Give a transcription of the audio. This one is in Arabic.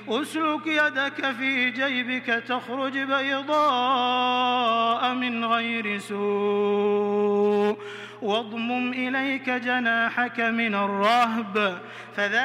أسلك يدك في جيبك تخرج بيضاء من غير سوء واضمم إليك جناحك من الرهب